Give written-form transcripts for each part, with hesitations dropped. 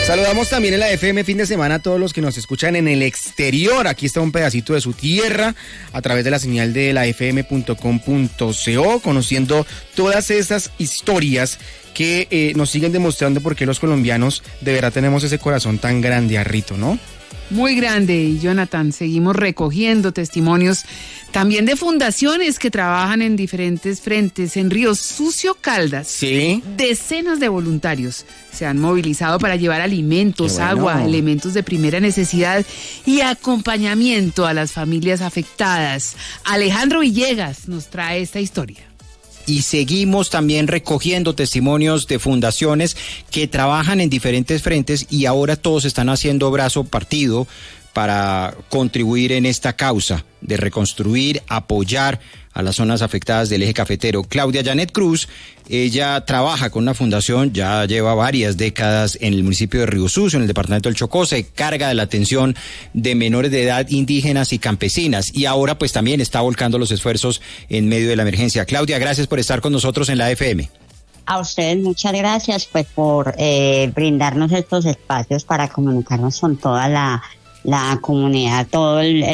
Saludamos también en la FM Fin de Semana a todos los que nos escuchan en el exterior. Aquí está un pedacito de su tierra a través de la señal de la fm.com.co, conociendo todas esas historias que nos siguen demostrando por qué los colombianos de verdad tenemos ese corazón tan grande, Arrito, ¿no? Muy grande, y Jonathan, seguimos recogiendo testimonios también de fundaciones que trabajan en diferentes frentes. En Río Sucio, Caldas, sí, decenas de voluntarios se han movilizado para llevar alimentos, agua, elementos de primera necesidad y acompañamiento a las familias afectadas. Alejandro Villegas nos trae esta historia. Y seguimos también recogiendo testimonios de fundaciones que trabajan en diferentes frentes y ahora todos están haciendo brazo partido para contribuir en esta causa de reconstruir, apoyar a las zonas afectadas del eje cafetero. Claudia Janet Cruz, ella trabaja con una fundación, ya lleva varias décadas en el municipio de Río Sucio, en el departamento del Chocó, se carga de la atención de menores de edad indígenas y campesinas y ahora pues también está volcando los esfuerzos en medio de la emergencia. Claudia, gracias por estar con nosotros en la FM. A ustedes muchas gracias pues por brindarnos estos espacios para comunicarnos con toda la comunidad, todo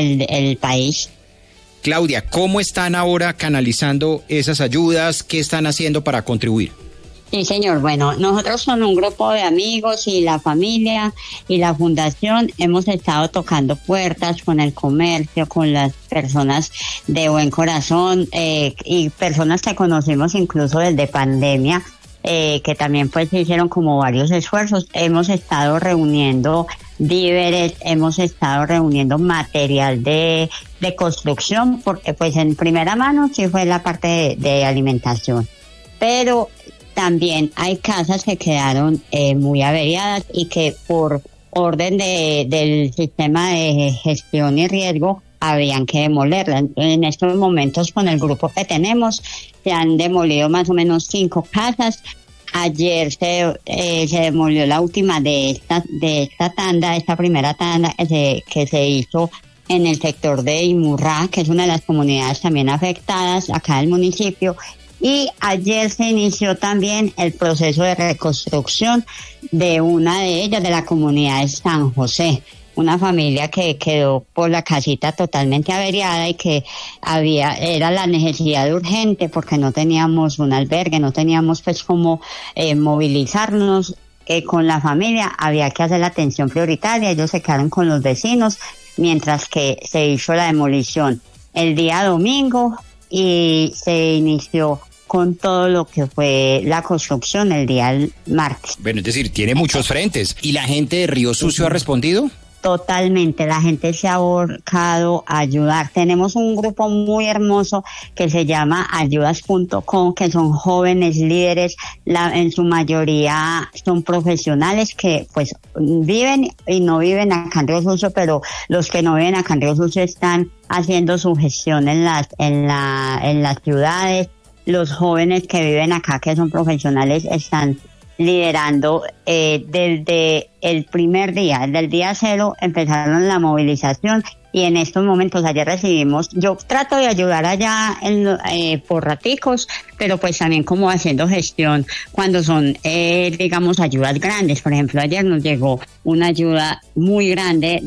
el país. Claudia, ¿cómo están ahora canalizando esas ayudas? ¿Qué están haciendo para contribuir? Sí, señor. Bueno, nosotros con un grupo de amigos y la familia y la fundación hemos estado tocando puertas con el comercio, con las personas de buen corazón y personas que conocimos incluso desde pandemia, que también pues hicieron como varios esfuerzos. Hemos estado reuniendo víveres, hemos estado reuniendo material de construcción, porque pues en primera mano sí fue la parte de alimentación, pero también hay casas que quedaron muy averiadas y que por orden del sistema de gestión y riesgo habían que demolerlas. En estos momentos con el grupo que tenemos se han demolido más o menos 5 casas. Ayer se demolió la última de esta tanda, esta primera tanda que se hizo en el sector de Imurrá, que es una de las comunidades también afectadas acá del municipio. Y ayer se inició también el proceso de reconstrucción de una de ellas, de la comunidad de San José. Una familia que quedó por la casita totalmente averiada y que era la necesidad urgente porque no teníamos un albergue, no teníamos pues cómo movilizarnos con la familia, había que hacer la atención prioritaria. Ellos se quedaron con los vecinos mientras que se hizo la demolición el día domingo y se inició con todo lo que fue la construcción el día martes. Bueno, es decir, tiene muchos frentes. ¿Y la gente de Río Sucio ha respondido? Totalmente, la gente se ha volcado a ayudar. Tenemos un grupo muy hermoso que se llama ayudas.com, que son jóvenes líderes, en su mayoría son profesionales que pues viven y no viven acá en Río Sucio, pero los que no viven acá en Río Sucio están haciendo su gestión en las ciudades. Los jóvenes que viven acá, que son profesionales, están liderando desde el primer día, desde el día 0 empezaron la movilización y en estos momentos ayer recibimos, yo trato de ayudar allá por raticos, pero pues también como haciendo gestión cuando son digamos ayudas grandes. Por ejemplo, ayer nos llegó una ayuda muy grande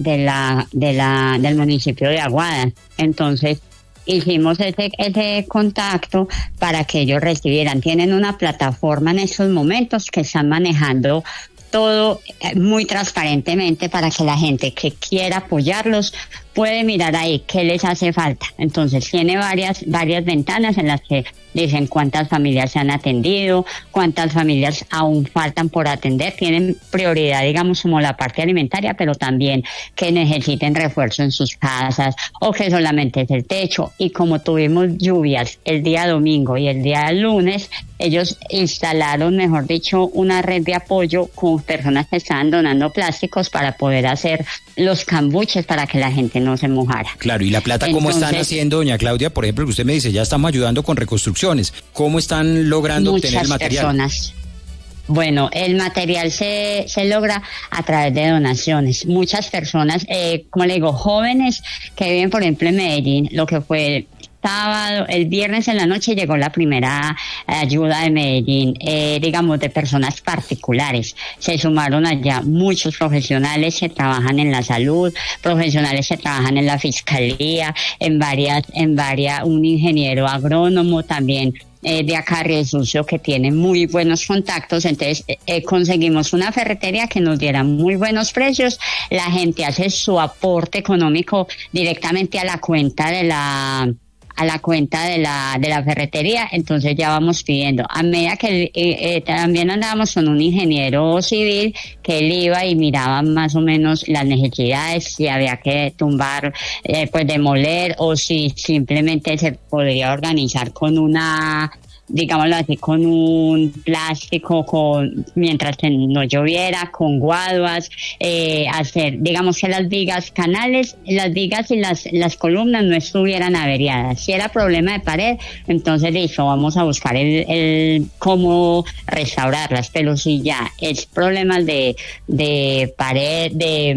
del municipio de Aguada, entonces hicimos ese contacto para que ellos recibieran. Tienen una plataforma en estos momentos que están manejando todo muy transparentemente para que la gente que quiera apoyarlos puede mirar ahí qué les hace falta. Entonces tiene varias ventanas en las que dicen cuántas familias se han atendido, cuántas familias aún faltan por atender. Tienen prioridad, digamos, como la parte alimentaria, pero también que necesiten refuerzo en sus casas o que solamente es el techo. Y como tuvimos lluvias el día domingo y el día lunes, ellos instalaron, mejor dicho, una red de apoyo con personas que estaban donando plásticos para poder hacer los cambuches para que la gente no se mojara. Claro, ¿y la plata cómo están haciendo, doña Claudia? Por ejemplo, usted me dice, ya estamos ayudando con reconstrucciones. ¿Cómo están logrando obtener el material? Personas. Bueno, el material se logra a través de donaciones. Muchas personas, como le digo, jóvenes que viven, por ejemplo, en Medellín, lo que fue sábado, el viernes en la noche llegó la primera ayuda de Medellín, digamos, de personas particulares. Se sumaron allá muchos profesionales que trabajan en la salud, profesionales que trabajan en la fiscalía, en varias, un ingeniero agrónomo también. De acá Río Sucio, que tiene muy buenos contactos. Entonces conseguimos una ferretería que nos diera muy buenos precios. La gente hace su aporte económico directamente a la cuenta de la ferretería, entonces ya vamos pidiendo. A medida que también andábamos con un ingeniero civil que él iba y miraba más o menos las necesidades, si había que tumbar, pues demoler, o si simplemente se podría organizar con una, digámoslo así, con un plástico, mientras que no lloviera, con guaduas, hacer, digamos que las vigas y las columnas no estuvieran averiadas. Si era problema de pared, entonces listo, vamos a buscar el cómo restaurarlas, pero si ya es problemas de pared,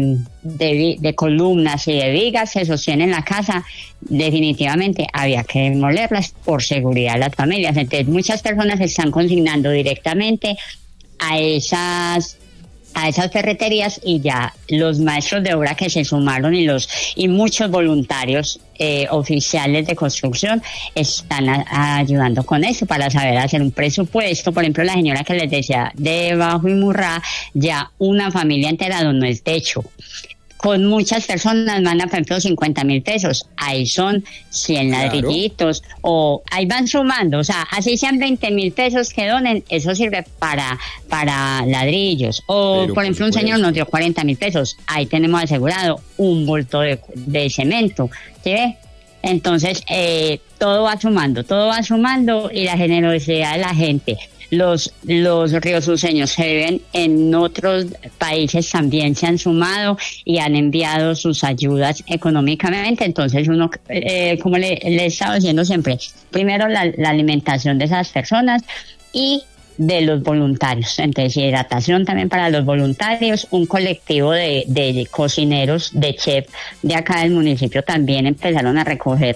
de columnas y de vigas que sostienen la casa, definitivamente había que demolerlas por seguridad de las familias. Entonces muchas personas están consignando directamente a esas ferreterías, y ya los maestros de obra que se sumaron y muchos voluntarios oficiales de construcción están ayudando con eso para saber hacer un presupuesto. Por ejemplo, la señora que les decía de Bajo y Murrá, ya una familia entera no es techo. Con muchas personas mandan, por ejemplo, 50,000 pesos. Ahí son 100 ladrillitos, o ahí van sumando. O sea, así sean 20,000 pesos que donen, eso sirve para ladrillos. O, pero, por ejemplo, un señor nos dio 40,000 pesos. Ahí tenemos asegurado un bulto de cemento. ¿Sí ve? Entonces, todo va sumando, y la generosidad de la gente. Los riosuceños se ven en otros países, también se han sumado y han enviado sus ayudas económicamente. Entonces uno, como le he estado diciendo siempre, primero la alimentación de esas personas y de los voluntarios. Entonces, hidratación también para los voluntarios. Un colectivo de cocineros, de chef de acá del municipio también empezaron a recoger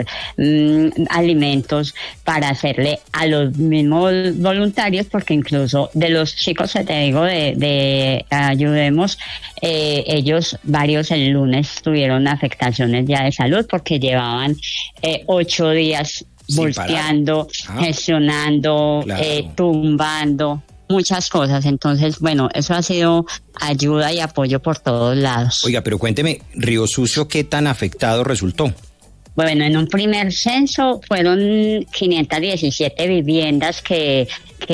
alimentos para hacerle a los mismos voluntarios, porque incluso de los chicos que te digo de Ayudemos, ellos varios el lunes tuvieron afectaciones ya de salud porque llevaban 8 días volteando, gestionando, tumbando, muchas cosas. Entonces, bueno, eso ha sido ayuda y apoyo por todos lados. Oiga, pero cuénteme, Río Sucio, ¿qué tan afectado resultó? Bueno, en un primer censo fueron 517 viviendas que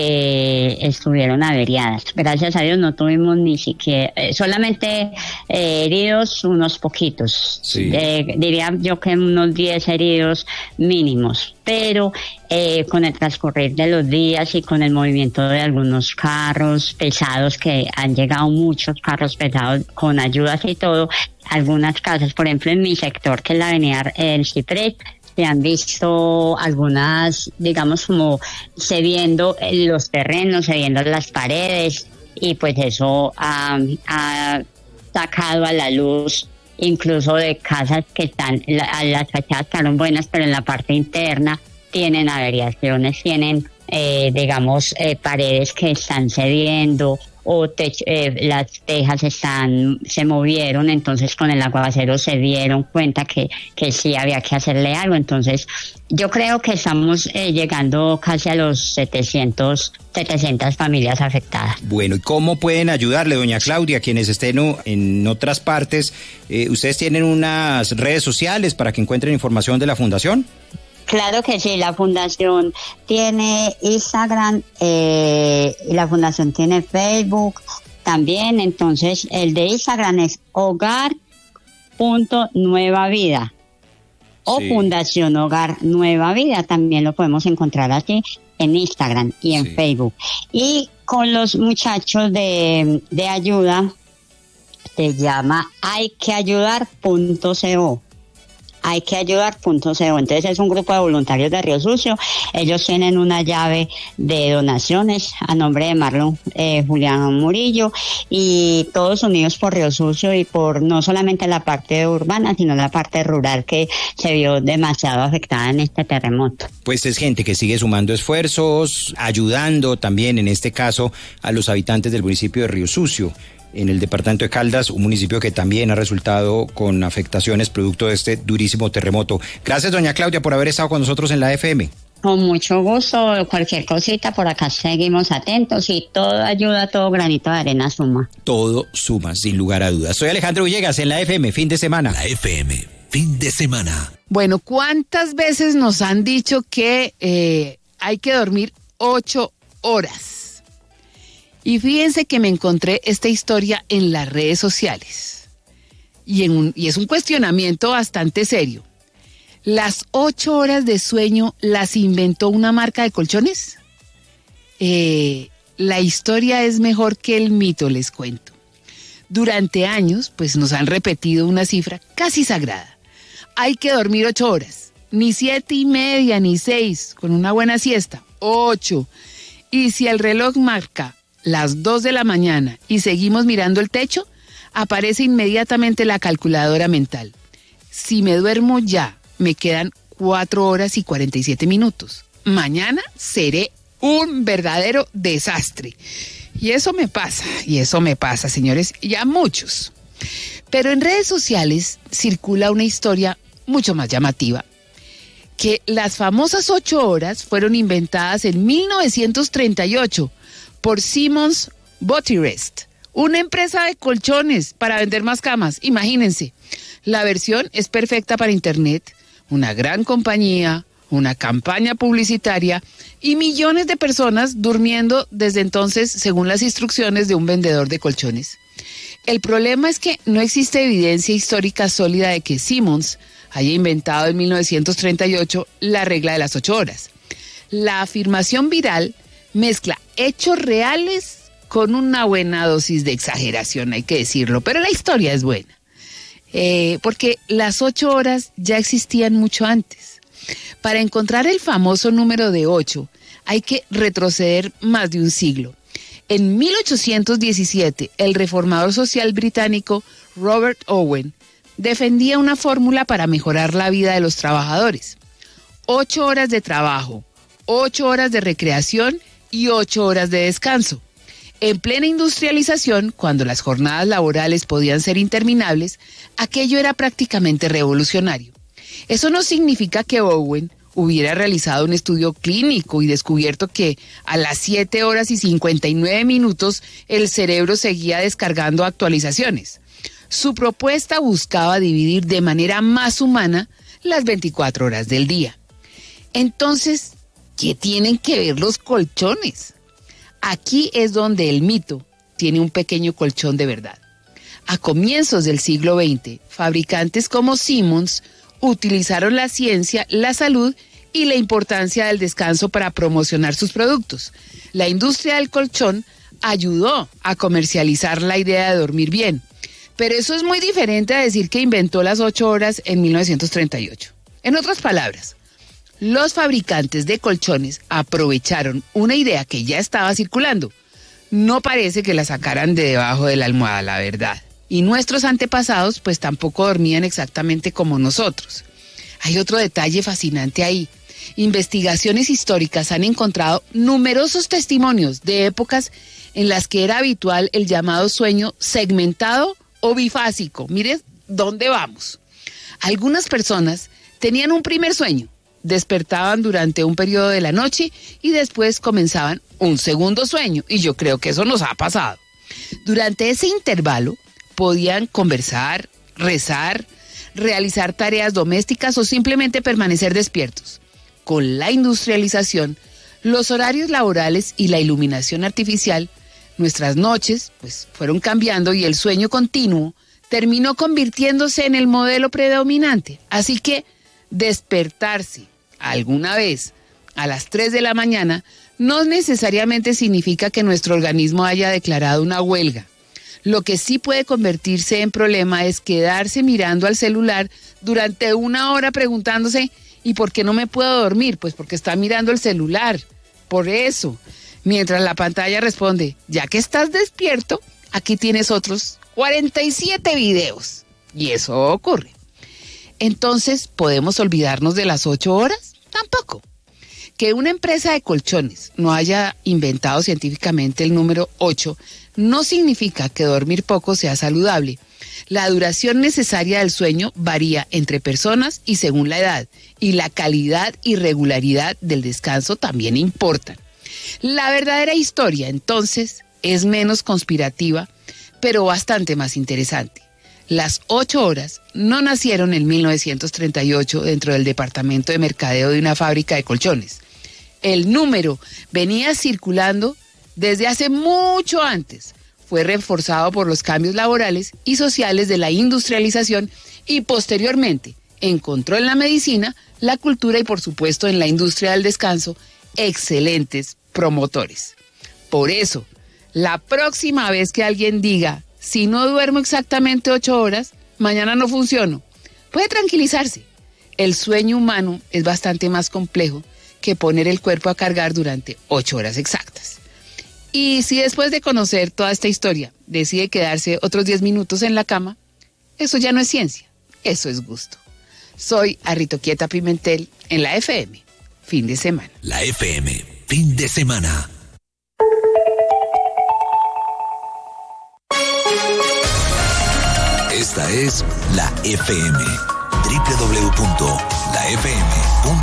estuvieron averiadas. Gracias a Dios no tuvimos ni siquiera, solamente heridos unos poquitos. Sí. Diría yo que unos 10 heridos mínimos, pero con el transcurrir de los días y con el movimiento de algunos carros pesados, que han llegado muchos carros pesados con ayudas y todo, algunas casas, por ejemplo en mi sector, que es la avenida El Ciprés, se han visto algunas, digamos, como cediendo los terrenos, cediendo las paredes, y pues eso ha sacado a la luz incluso de casas que están, las fachadas quedaron buenas, pero en la parte interna tienen averiaciones, tienen, digamos, paredes que están cediendo, o las tejas se movieron. Entonces con el aguacero se dieron cuenta que sí había que hacerle algo. Entonces yo creo que estamos llegando casi a los 700 familias afectadas. Bueno, ¿y cómo pueden ayudarle, doña Claudia, quienes estén en otras partes? ¿Ustedes tienen unas redes sociales para que encuentren información de la fundación? Claro que sí, la fundación tiene Instagram, la fundación tiene Facebook también. Entonces el de Instagram es hogar.nuevavida o Fundación Hogar Nueva Vida, también lo podemos encontrar así en Instagram y en Facebook. Y con los muchachos de ayuda se llama hayqueayudar.co. hayqueayudar.co. Entonces es un grupo de voluntarios de Río Sucio. Ellos tienen una llave de donaciones a nombre de Marlon Julián Murillo, y todos unidos por Río Sucio y por no solamente la parte urbana, sino la parte rural, que se vio demasiado afectada en este terremoto. Pues es gente que sigue sumando esfuerzos, ayudando también en este caso a los habitantes del municipio de Río Sucio, en el departamento de Caldas, un municipio que también ha resultado con afectaciones producto de este durísimo terremoto. Gracias, doña Claudia, por haber estado con nosotros en la FM. Con mucho gusto, cualquier cosita, por acá seguimos atentos, y todo ayuda, todo granito de arena suma. Todo suma, sin lugar a dudas. Soy Alejandro Villegas en la FM, fin de semana. La FM, fin de semana. Bueno, ¿cuántas veces nos han dicho que hay que dormir 8 horas? Y fíjense que me encontré esta historia en las redes sociales. Y es un cuestionamiento bastante serio. ¿Las 8 horas de sueño las inventó una marca de colchones? La historia es mejor que el mito, les cuento. Durante años, pues nos han repetido una cifra casi sagrada. Hay que dormir 8 horas, ni 7:30, ni 6, con una buena siesta, 8. Y si el reloj marca las 2 de la mañana y seguimos mirando el techo, aparece inmediatamente la calculadora mental. Si me duermo ya, me quedan 4 horas y 47 minutos. Mañana seré un verdadero desastre. Y eso me pasa, señores, y a muchos. Pero en redes sociales circula una historia mucho más llamativa, que las famosas 8 horas fueron inventadas en 1938 por Simmons Bottirest, una empresa de colchones para vender más camas. Imagínense, la versión es perfecta para internet, una gran compañía, una campaña publicitaria y millones de personas durmiendo desde entonces según las instrucciones de un vendedor de colchones. El problema es que no existe evidencia histórica sólida de que Simmons haya inventado en 1938 la regla de las 8 horas. La afirmación viral mezcla hechos reales con una buena dosis de exageración, hay que decirlo, pero la historia es buena. Porque las 8 horas ya existían mucho antes. Para encontrar el famoso número de 8 hay que retroceder más de un siglo. En 1817, el reformador social británico Robert Owen defendía una fórmula para mejorar la vida de los trabajadores. 8 horas de trabajo, 8 horas de recreación y 8 horas de descanso. En plena industrialización, cuando las jornadas laborales podían ser interminables, aquello era prácticamente revolucionario. Eso no significa que Owen hubiera realizado un estudio clínico y descubierto que a las 7 horas y 59 minutos el cerebro seguía descargando actualizaciones. Su propuesta buscaba dividir de manera más humana las 24 horas del día. Entonces, ¿qué tienen que ver los colchones? Aquí es donde el mito tiene un pequeño colchón de verdad. A comienzos del siglo XX, fabricantes como Simmons utilizaron la ciencia, la salud y la importancia del descanso para promocionar sus productos. La industria del colchón ayudó a comercializar la idea de dormir bien, pero eso es muy diferente a decir que inventó las 8 horas en 1938. En otras palabras, los fabricantes de colchones aprovecharon una idea que ya estaba circulando. No parece que la sacaran de debajo de la almohada, la verdad. Y nuestros antepasados pues tampoco dormían exactamente como nosotros. Hay otro detalle fascinante ahí. Investigaciones históricas han encontrado numerosos testimonios de épocas en las que era habitual el llamado sueño segmentado o bifásico. Miren dónde vamos. Algunas personas tenían un primer sueño, despertaban durante un periodo de la noche y después comenzaban un segundo sueño, y yo creo que eso nos ha pasado. Durante ese intervalo podían conversar, rezar, realizar tareas domésticas o simplemente permanecer despiertos. Con la industrialización, los horarios laborales y la iluminación artificial, nuestras noches pues fueron cambiando y el sueño continuo terminó convirtiéndose en el modelo predominante. Así que despertarse alguna vez a las 3 de la mañana no necesariamente significa que nuestro organismo haya declarado una huelga. Lo que sí puede convertirse en problema es quedarse mirando al celular durante 1 hora preguntándose, ¿y por qué no me puedo dormir? Pues porque está mirando el celular. Por eso, mientras la pantalla responde, ya que estás despierto, aquí tienes otros 47 videos. Y eso ocurre. Entonces, ¿podemos olvidarnos de las 8 horas? Tampoco. Que una empresa de colchones no haya inventado científicamente el número 8 no significa que dormir poco sea saludable. La duración necesaria del sueño varía entre personas y según la edad, y la calidad y regularidad del descanso también importan. La verdadera historia, entonces, es menos conspirativa, pero bastante más interesante. Las 8 horas no nacieron en 1938 dentro del departamento de mercadeo de una fábrica de colchones. El número venía circulando desde hace mucho antes. Fue reforzado por los cambios laborales y sociales de la industrialización y posteriormente encontró en la medicina, la cultura y por supuesto en la industria del descanso excelentes promotores. Por eso, la próxima vez que alguien diga, si no duermo exactamente 8 horas, mañana no funciono, puede tranquilizarse. El sueño humano es bastante más complejo que poner el cuerpo a cargar durante 8 horas exactas. Y si después de conocer toda esta historia decide quedarse otros 10 minutos en la cama, eso ya no es ciencia, eso es gusto. Soy Arritoquieta Pimentel en la FM, fin de semana. La FM, fin de semana. Esta es la FM, www.lafm.com.